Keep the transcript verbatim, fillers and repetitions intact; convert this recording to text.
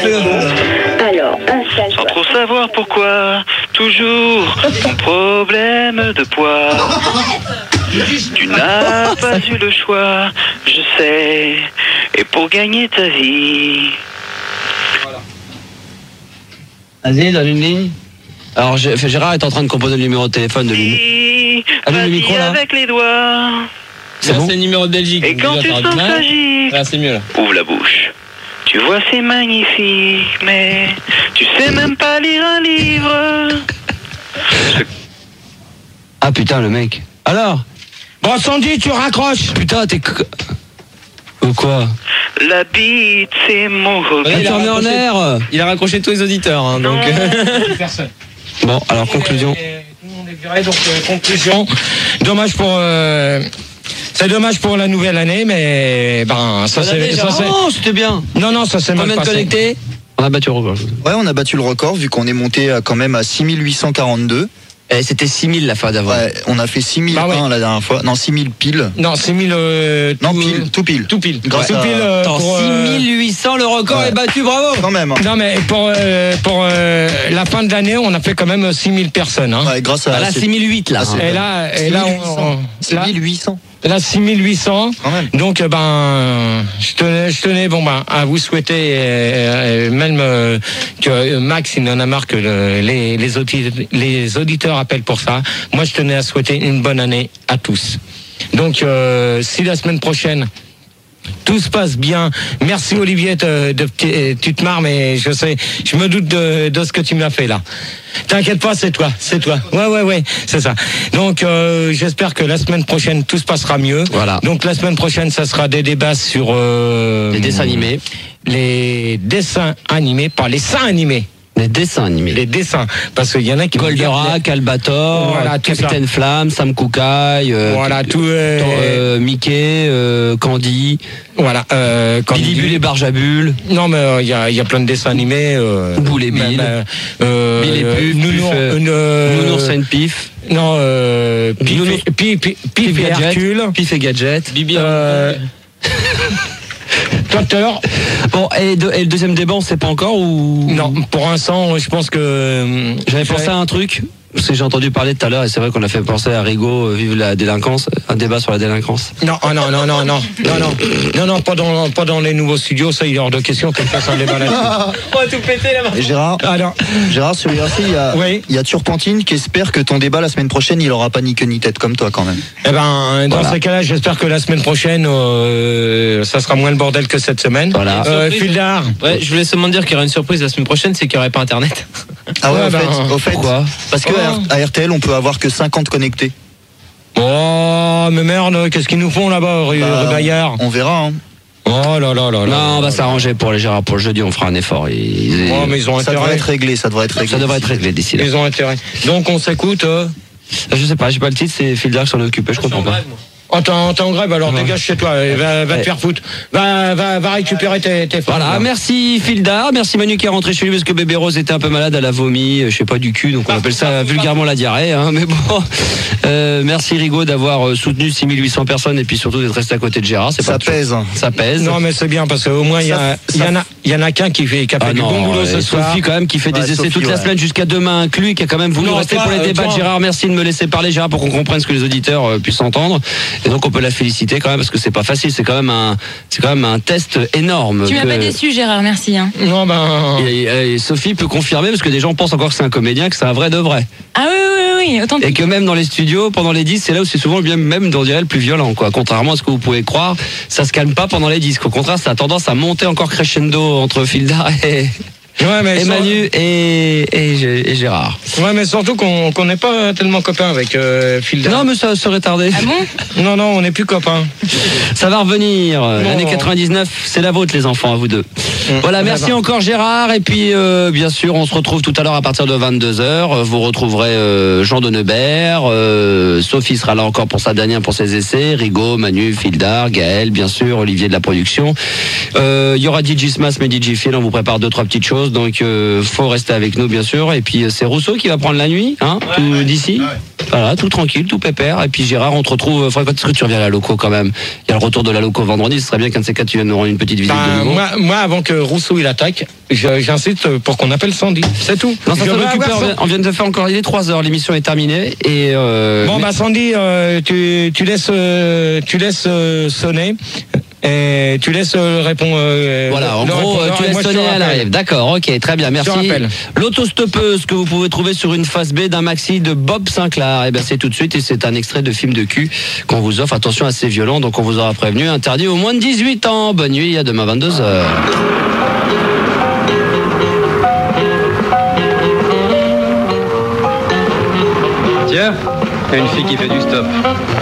Alors, installe-toi. Sans trop savoir pourquoi, toujours ton problème de poids. Tu n'as pas eu le choix, je sais, et pour gagner ta vie. Vas-y, donne une ligne. Alors, Gérard est en train de composer le numéro de téléphone de lui. Allume le micro là. Avec les doigts. C'est bon. C'est le numéro de Belgique. Et quand tu sens que ça gicle, là, c'est mieux là. Ouvre la bouche. Tu vois, c'est magnifique, mais tu sais même pas lire un livre. Ah putain, le mec. Alors? Bon, Sandy, tu raccroches. Putain, t'es... Ou quoi? La bite, c'est mon hobby. Ouais, il, a en air. il a raccroché tous les auditeurs, hein, donc. Personne. Bon, alors conclusion. Tout le monde est viré, donc euh, conclusion. Dommage pour. Euh, c'est dommage pour la nouvelle année, mais ben ça c'est. Non, c'était bien. Non, non, ça c'est mal passé. Combien de connectés? On a battu le record. Ouais, on a battu le record vu qu'on est monté à, quand même à six mille huit cent quarante-deux. Et c'était six mille la fois d'avant. Ouais, on a fait six mille bah ouais. la dernière fois. Non, six mille pile. Non, six mille. Euh, non, tout, pile, tout pile. Tout pile. Grâce tout à... pile. Euh, Attends, pour, six mille huit cents, le record ouais. est battu, bravo. Quand même. Hein. Non, mais pour, euh, pour euh, la fin de l'année, on a fait quand même six mille personnes. Hein. Ouais, grâce à. Ah, là, six mille huit là. Et là, et là, on, six mille huit cents. Là, six mille huit cents. Donc, ben, je tenais, je tenais, bon, ben, à vous souhaiter, euh, même euh, que Max, il en a marre que le, les, les, auditeurs, les auditeurs appellent pour ça. Moi, je tenais à souhaiter une bonne année à tous. Donc, euh, si la semaine prochaine, tout se passe bien. Merci Olivier, de, de, de, tu te marres, mais je sais, je me doute de, de ce que tu m'as fait là. T'inquiète pas, c'est toi, c'est toi. Ouais, ouais, ouais, c'est ça. Donc, euh, j'espère que la semaine prochaine, tout se passera mieux. Voilà. Donc, la semaine prochaine, ça sera des débats sur... Euh, les dessins animés. Les dessins animés, pas les seins animés. Les dessins animés. Les dessins. Parce qu'il y en a qui... Goldorak, Albator, voilà, Capitaine Flamme, Sam Koukaï, euh, voilà, tout, euh, euh, Mickey, euh, Candy. Voilà. Euh, Billy Bull et Barjabul. Non, mais il euh, y, y a plein de dessins animés. Euh, Boule et Bill. Euh, Bill et Puff. Nounours euh, Nounours and Pif. Non, euh, Pif, Nounours, et, Pif, Pif, Pif, Pif et Hercule. Pif et Gadget. Bibi. Euh, Toi, tout à l'heure. Bon, et, de, et le deuxième débat, on sait pas encore ou... Non, pour l'instant, je pense que... J'avais pensé à un truc, parce que j'ai entendu parler tout à l'heure, et c'est vrai qu'on a fait penser à Rigaud, euh, Vive la délinquance, un débat sur la délinquance. Non, oh non, non, non, non, non, non, non, non, pas dans, pas dans les nouveaux studios, ça, il est hors de question qu'on fasse un débat là-dessus. On va tout péter là-bas. Et Gérard, Alors, Gérard, sur U R C, il y a, oui. il y a Turpentine qui espère que ton débat la semaine prochaine, il aura pas ni queue ni tête comme toi quand même. Eh ben, dans Voilà. ces cas-là, j'espère que la semaine prochaine, euh, ça sera moins le bordel que cette semaine. Voilà. Euh, Fildar. Ouais, je voulais seulement dire qu'il y aura une surprise la semaine prochaine, c'est qu'il n'y aurait pas internet. Ah ouais, Ouais, au, ben, fait, au fait, pourquoi parce que Oh. à R T L, on peut avoir que cinquante connectés. Oh, mais merde, qu'est-ce qu'ils nous font là-bas, rue, Bah, rue Bayard? On verra. Hein. Oh là là là là. Non, on va s'arranger pour les Gérard, pour le jeudi, on fera un effort. Ils, Oh, mais ils ont Ça devrait intérêt. être réglé, ça devrait être réglé. ça devrait être réglé d'ici là. Ils ont intérêt. Donc on s'écoute. Euh... Je sais pas, j'ai pas le titre, c'est Fildar qui s'en est occupé, je comprends pas. Oh, t'es en, t'es en grève, alors Ouais. dégage chez toi, et va, va te Ouais. faire foutre. Va, va, va récupérer tes, tes femmes. Voilà, là. merci Fildar, merci Manu qui est rentré chez lui parce que bébé Rose était un peu malade, elle a vomi, euh, je sais pas du cul, donc on appelle ça vulgairement la diarrhée, hein, mais bon. Euh, merci Rigaud d'avoir euh, soutenu six mille huit cents personnes et puis surtout d'être resté à côté de Gérard, c'est Ça pas pèse. ça pèse. Non, mais c'est bien, parce qu'au moins, il y, a- Ça- il y en a, il y en a qu'un qui fait, qui a fait Ah du non, bon boulot ce et soir. Sophie quand même qui fait Ouais, des essais Sophie, toute la ouais. semaine jusqu'à demain inclus, qui a quand même voulu Non, rester toi, pour les euh, débats. toi. Gérard, merci de me laisser parler Gérard pour qu'on comprenne ce que les auditeurs euh, puissent entendre. Et donc on peut la féliciter quand même parce que c'est pas facile, c'est quand même un, c'est quand même un test énorme. Tu m'as que- pas déçu, Gérard, merci. Hein. Non, ben. Et, et Sophie peut confirmer parce que des gens pensent encore que c'est un comédien, que c'est un vrai de vrai. Ah oui, oui, oui, oui, autant Et que même dans les studios, pendant les disques, c'est là où c'est souvent bien même, on dirait, le plus violent, quoi. Contrairement à ce que vous pouvez croire, ça se calme pas pendant les disques. Au contraire, ça a tendance à monter encore crescendo entre Fildar et, Ouais, mais et Manu et, et, et Gérard. Ouais, mais surtout qu'on qu'on n'est pas tellement copains avec euh, Fildar. Non, mais ça serait tardé. Ah bon? Non, non, on n'est plus copains. Ça va revenir. Bon. L'année quatre-vingt-dix-neuf, c'est la vôtre, les enfants, à vous deux. Mmh. Voilà, merci D'accord. encore Gérard. Et puis, euh, bien sûr, on se retrouve tout à l'heure à partir de vingt-deux heures. Vous retrouverez euh, Jean Denebert. Euh, Sophie sera là encore pour sa dernière, pour ses essais. Rigaud, Manu, Fildar, Gaël, bien sûr, Olivier de la production. Euh, Il y aura D J Smash, mais D J Phil. On vous prépare deux, trois petites choses. Donc, euh, faut rester avec nous, bien sûr. Et puis, euh, c'est Rousseau qui va prendre la nuit, hein, tout d'ici. Voilà, tout tranquille, tout pépère. Et puis Gérard, on te retrouve. Faudrait quand est-ce que tu reviens à la loco quand même? Il y a le retour de la loco vendredi. Ce serait bien qu'un de ces quatre tu viennes nous rendre une petite visite Ben, de nouveau. moi, moi, avant que Rousseau il attaque, je- j'insiste pour qu'on appelle Sandy. C'est tout. Non, ça Je s'en veux occupe, avoir on Sandy. vient- on vient de faire encore, il est trois heures, l'émission est terminée. Et euh, Bon, mais- bah Sandy, euh, tu, tu laisses, euh, tu laisses euh, sonner. Et tu laisses euh, répondre. euh, Voilà, en le gros, répondeur, tu et laisses moi, je te sonner à rappelle. l'arrive. D'accord, ok, très bien, merci. Je te rappelle. L'autostoppeuse que vous pouvez trouver sur une face B d'un maxi de Bob Sinclair. Et ben c'est tout de suite et c'est un extrait de film de cul qu'on vous offre. Attention, assez violent, donc on vous aura prévenu. Interdit aux moins de dix-huit ans. Bonne nuit, à demain vingt-deux heures. Tiens, il y a une fille qui fait du stop.